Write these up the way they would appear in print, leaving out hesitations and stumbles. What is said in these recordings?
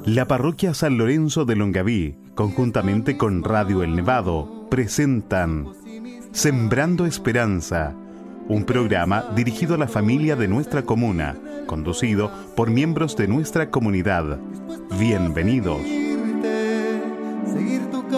La parroquia San Lorenzo de Longaví, conjuntamente con Radio El Nevado, presentan Sembrando Esperanza, un programa dirigido a la familia de nuestra comuna, conducido por miembros de nuestra comunidad. Bienvenidos. Seguir tu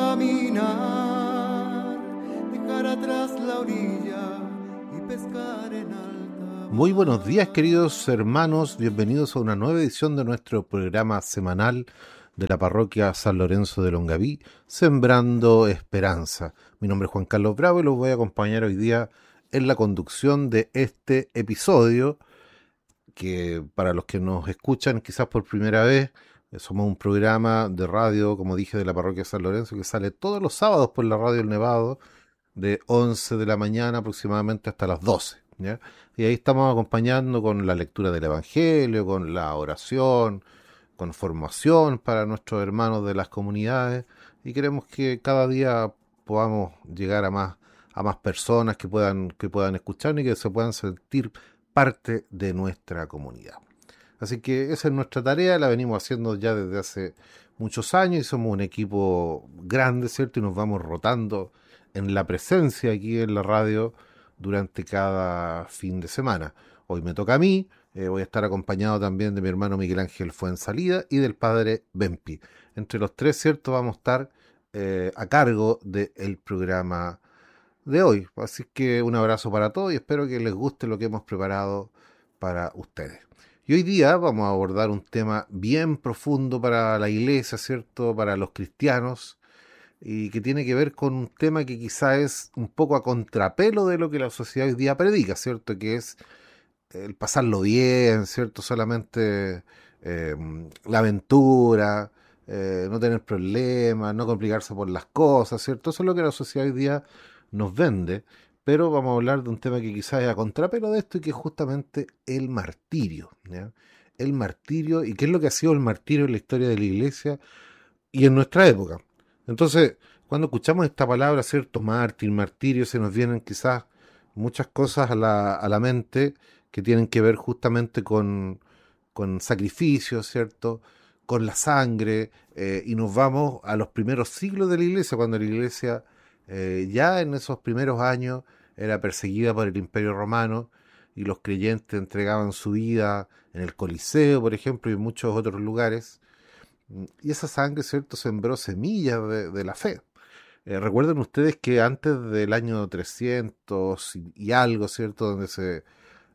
caminar, dejar atrás la orilla y pescar en alta. Muy buenos días, queridos hermanos, bienvenidos a una nueva edición de nuestro programa semanal de la parroquia San Lorenzo de Longaví, Sembrando Esperanza. Mi nombre es Juan Carlos Bravo y los voy a acompañar hoy día en la conducción de este episodio, que para los que nos escuchan quizás por primera vez, somos un programa de radio, como dije, de la parroquia San Lorenzo, que sale todos los sábados por la Radio El Nevado, de 11 de la mañana aproximadamente hasta las 12, ¿ya? Y ahí estamos acompañando con la lectura del Evangelio, con la oración, con formación para nuestros hermanos de las comunidades, y queremos que cada día podamos llegar a más personas que puedan escuchar y que se puedan sentir parte de nuestra comunidad. Así que esa es nuestra tarea, la venimos haciendo ya desde hace muchos años y somos un equipo grande, ¿cierto? Y nos vamos rotando en la presencia aquí en la radio durante cada fin de semana. Hoy me toca a mí, voy a estar acompañado también de mi hermano Miguel Ángel Fuensalida y del padre Bempi. Entre los tres, ¿cierto? Vamos a estar a cargo del programa de hoy. Así que un abrazo para todos y espero que les guste lo que hemos preparado para ustedes. Y hoy día vamos a abordar un tema bien profundo para la iglesia, ¿cierto? Para los cristianos, y que tiene que ver con un tema que quizá es un poco a contrapelo de lo que la sociedad hoy día predica, ¿cierto? Que es el pasarlo bien, ¿cierto? Solamente la aventura, no tener problemas, no complicarse por las cosas, ¿cierto? Eso es lo que la sociedad hoy día nos vende, pero vamos a hablar de un tema que quizás es a contrapelo de esto y que es justamente el martirio, ¿ya? El martirio, y qué es lo que ha sido el martirio en la historia de la iglesia y en nuestra época. Entonces, cuando escuchamos esta palabra, ¿cierto? Mártir, martirio, se nos vienen quizás muchas cosas a la mente que tienen que ver justamente con sacrificios, ¿cierto? Con la sangre, y nos vamos a los primeros siglos de la iglesia, cuando la iglesia ya en esos primeros años era perseguida por el Imperio Romano y los creyentes entregaban su vida en el Coliseo, por ejemplo, y en muchos otros lugares. Y esa sangre, ¿cierto?, sembró semillas de la fe. Recuerden ustedes que antes del año 300 y algo, ¿cierto?, donde se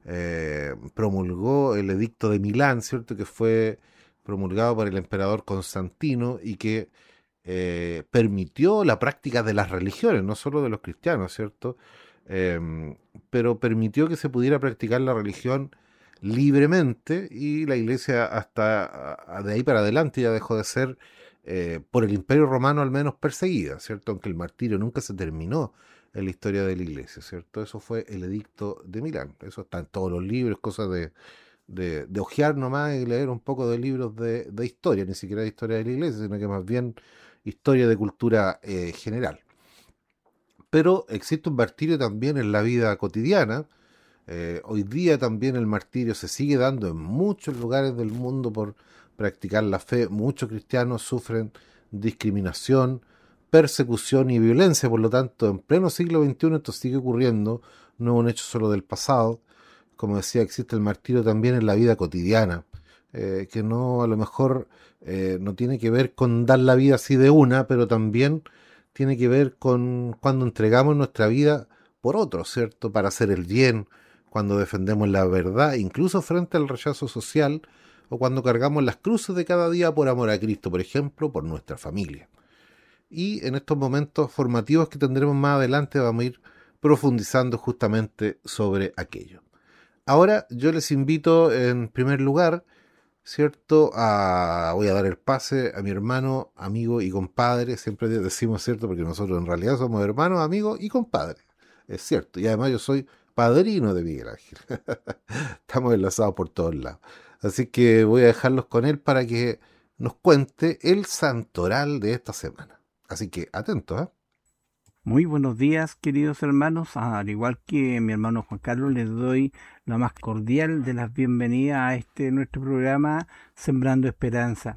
promulgó el Edicto de Milán, ¿cierto?, que fue promulgado por el emperador Constantino y que permitió la práctica de las religiones, no solo de los cristianos, ¿cierto?, pero permitió que se pudiera practicar la religión libremente, y la iglesia hasta de ahí para adelante ya dejó de ser por el Imperio Romano al menos perseguida, ¿cierto? Aunque el martirio nunca se terminó en la historia de la iglesia, ¿cierto? Eso fue el Edicto de Milán. Eso está en todos los libros, cosas de ojear nomás y leer un poco de libros de historia, ni siquiera de historia de la iglesia, sino que más bien historia de cultura general. Pero existe un martirio también en la vida cotidiana. Hoy día también el martirio se sigue dando en muchos lugares del mundo por practicar la fe. Muchos cristianos sufren discriminación, persecución y violencia. Por lo tanto, en pleno siglo XXI esto sigue ocurriendo, no es un hecho solo del pasado. Como decía, existe el martirio también en la vida cotidiana, que no, a lo mejor no tiene que ver con dar la vida así de una, pero también tiene que ver con cuando entregamos nuestra vida por otros, ¿cierto? Para hacer el bien, cuando defendemos la verdad, incluso frente al rechazo social, o cuando cargamos las cruces de cada día por amor a Cristo, por ejemplo, por nuestra familia. Y en estos momentos formativos que tendremos más adelante vamos a ir profundizando justamente sobre aquello. Ahora yo les invito en primer lugar, ¿cierto? Voy a dar el pase a mi hermano, amigo y compadre, siempre decimos, ¿cierto? Porque nosotros en realidad somos hermanos, amigos y compadres, es cierto. Y además yo soy padrino de Miguel Ángel. Estamos enlazados por todos lados. Así que voy a dejarlos con él para que nos cuente el santoral de esta semana. Así que atentos, ¿eh? Muy buenos días, queridos hermanos. Al igual que mi hermano Juan Carlos, les doy la más cordial de las bienvenidas a nuestro programa Sembrando Esperanza.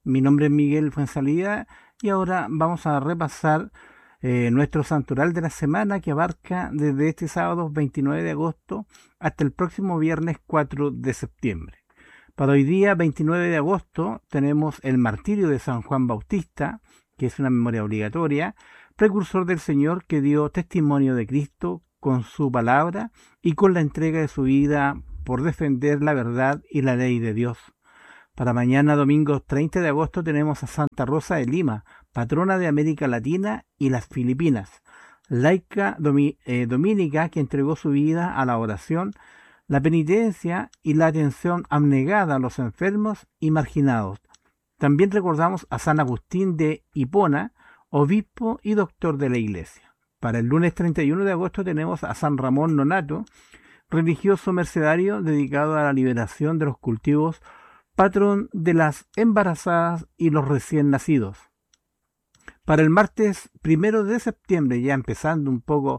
Mi nombre es Miguel Fuenzalida y ahora vamos a repasar nuestro santoral de la semana, que abarca desde este sábado 29 de agosto hasta el próximo viernes 4 de septiembre. Para hoy día, 29 de agosto, tenemos el martirio de San Juan Bautista, que es una memoria obligatoria, precursor del Señor que dio testimonio de Cristo con su palabra y con la entrega de su vida por defender la verdad y la ley de Dios. Para mañana, domingo 30 de agosto, tenemos a Santa Rosa de Lima, patrona de América Latina y las Filipinas, laica dominica que entregó su vida a la oración, la penitencia y la atención abnegada a los enfermos y marginados. También recordamos a San Agustín de Hipona, obispo y doctor de la Iglesia. Para el lunes 31 de agosto tenemos a San Ramón Nonato, religioso mercedario dedicado a la liberación de los cultivos, patrón de las embarazadas y los recién nacidos. Para el martes 1 de septiembre, ya empezando un poco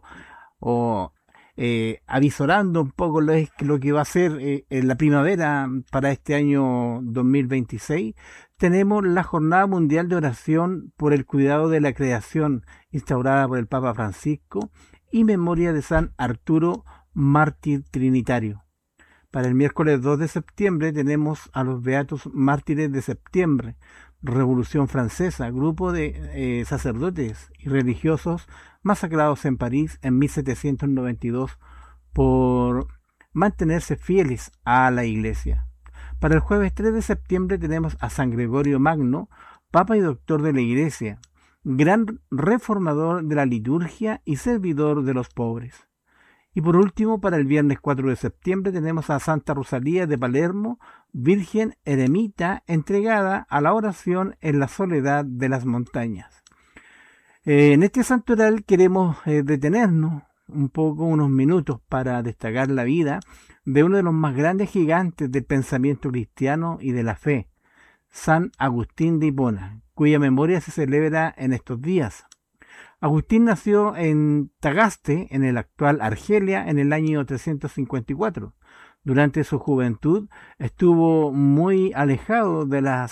avisorando un poco lo que va a ser en la primavera para este año 2026, tenemos la Jornada Mundial de Oración por el Cuidado de la Creación, instaurada por el Papa Francisco, y memoria de San Arturo, mártir trinitario. Para el miércoles 2 de septiembre tenemos a los Beatos Mártires de Septiembre, Revolución Francesa, grupo de sacerdotes y religiosos masacrados en París en 1792 por mantenerse fieles a la Iglesia. Para el jueves 3 de septiembre tenemos a San Gregorio Magno, Papa y Doctor de la Iglesia, gran reformador de la liturgia y servidor de los pobres. Y por último, para el viernes 4 de septiembre tenemos a Santa Rosalía de Palermo, virgen eremita entregada a la oración en la soledad de las montañas. En este santoral queremos detenernos un poco, unos minutos, para destacar la vida de uno de los más grandes gigantes del pensamiento cristiano y de la fe, San Agustín de Hipona, cuya memoria se celebra en estos días. Agustín nació en Tagaste, en el actual Argelia, en el año 354. Durante su juventud estuvo muy alejado de la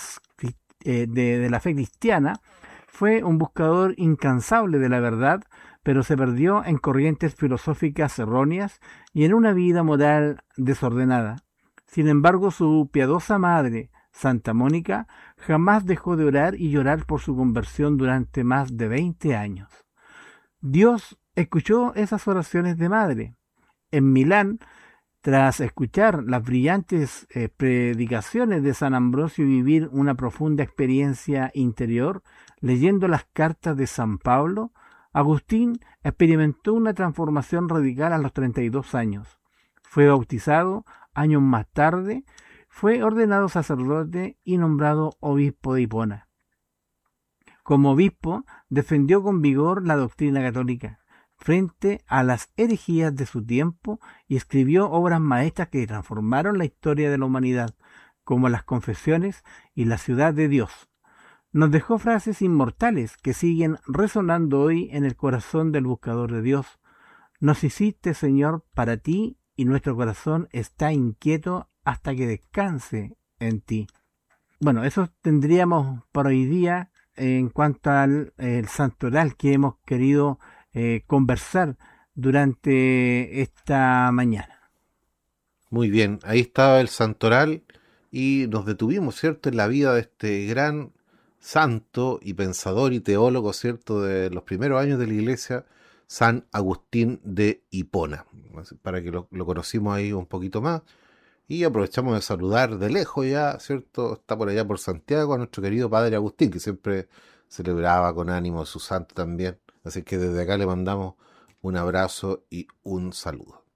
fe cristiana. Fue un buscador incansable de la verdad, pero se perdió en corrientes filosóficas erróneas y en una vida moral desordenada. Sin embargo, su piadosa madre, Santa Mónica, jamás dejó de orar y llorar por su conversión durante más de 20 años. Dios escuchó esas oraciones de madre. En Milán, tras escuchar las brillantes predicaciones de San Ambrosio y vivir una profunda experiencia interior, leyendo las cartas de San Pablo, Agustín experimentó una transformación radical a los 32 años. Fue bautizado años más tarde, fue ordenado sacerdote y nombrado obispo de Hipona. Como obispo, defendió con vigor la doctrina católica frente a las herejías de su tiempo y escribió obras maestras que transformaron la historia de la humanidad, como las Confesiones y la Ciudad de Dios. Nos dejó frases inmortales que siguen resonando hoy en el corazón del buscador de Dios. Nos hiciste, Señor, para ti, y nuestro corazón está inquieto hasta que descanse en ti. Bueno, eso tendríamos para hoy día en cuanto al el santoral que hemos querido conversar durante esta mañana. Muy bien, ahí estaba el santoral y nos detuvimos, ¿cierto?, en la vida de este gran santo y pensador y teólogo, ¿cierto?, de los primeros años de la Iglesia, San Agustín de Hipona, para que lo conocimos ahí un poquito más. Y aprovechamos de saludar de lejos ya, ¿cierto? Está por allá por Santiago a nuestro querido Padre Agustín, que siempre celebraba con ánimo a su santo también. Así que desde acá le mandamos un abrazo y un saludo.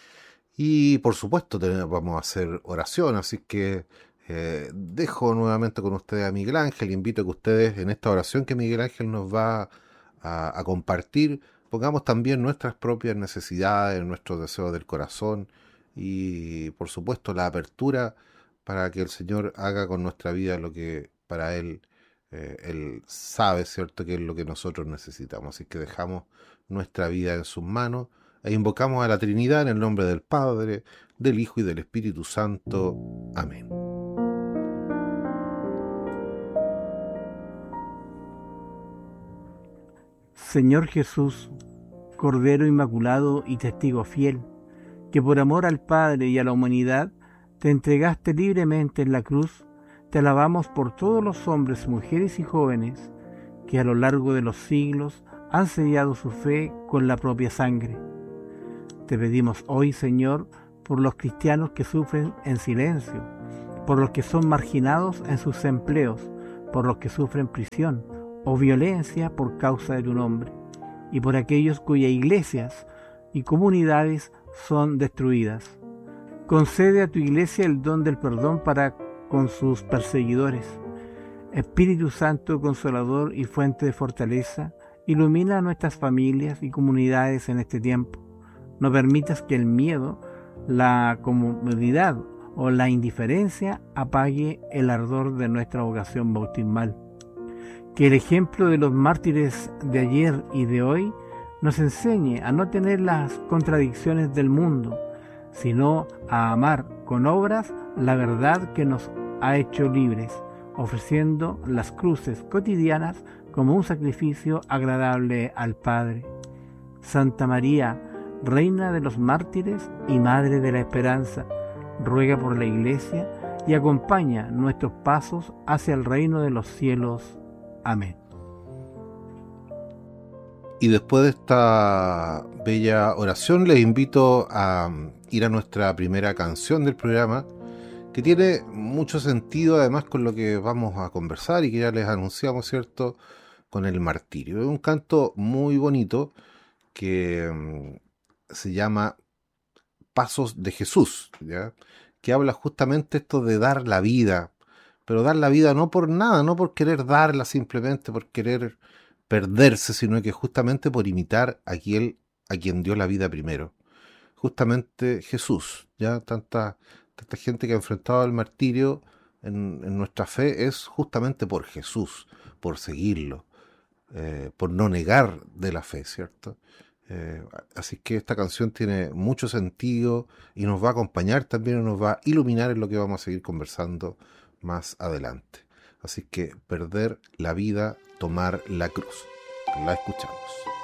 Y por supuesto vamos a hacer oración, así que dejo nuevamente con ustedes a Miguel Ángel. Invito a que ustedes en esta oración que Miguel Ángel nos va a compartir, pongamos también nuestras propias necesidades, nuestros deseos del corazón y por supuesto la apertura para que el Señor haga con nuestra vida lo que para Él sabe, ¿cierto?, que es lo que nosotros necesitamos. Así que dejamos nuestra vida en sus manos e invocamos a la Trinidad en el nombre del Padre, del Hijo y del Espíritu Santo. Amén. Señor Jesús, Cordero Inmaculado y Testigo fiel, que por amor al Padre y a la humanidad te entregaste libremente en la cruz, te alabamos por todos los hombres, mujeres y jóvenes que a lo largo de los siglos han sellado su fe con la propia sangre. Te pedimos hoy, Señor, por los cristianos que sufren en silencio, por los que son marginados en sus empleos, por los que sufren prisión o violencia por causa de tu nombre, y por aquellos cuyas iglesias y comunidades son destruidas. Concede a tu iglesia el don del perdón para con sus perseguidores. Espíritu Santo, Consolador y fuente de fortaleza, ilumina a nuestras familias y comunidades en este tiempo. No permitas que el miedo, la comodidad o la indiferencia apague el ardor de nuestra vocación bautismal. Que el ejemplo de los mártires de ayer y de hoy nos enseñe a no tener las contradicciones del mundo, sino a amar con obras la verdad que nos ha hecho libres, ofreciendo las cruces cotidianas como un sacrificio agradable al Padre. Santa María, Reina de los mártires y Madre de la Esperanza, ruega por la Iglesia y acompaña nuestros pasos hacia el reino de los cielos. Amén. Y después de esta bella oración, les invito a ir a nuestra primera canción del programa, que tiene mucho sentido además con lo que vamos a conversar y que ya les anunciamos, ¿cierto?, con el martirio. Es un canto muy bonito que se llama Pasos de Jesús, ¿ya?, que habla justamente esto de dar la vida, pero dar la vida no por nada, no por querer darla simplemente, por querer perderse, sino que justamente por imitar a quien dio la vida primero. Justamente Jesús, ya tanta gente que ha enfrentado el martirio en nuestra fe es justamente por Jesús, por seguirlo, por no negar de la fe, ¿cierto? Así que esta canción tiene mucho sentido y nos va a acompañar también y nos va a iluminar en lo que vamos a seguir conversando más adelante. Así que perder la vida, tomar la cruz. La escuchamos.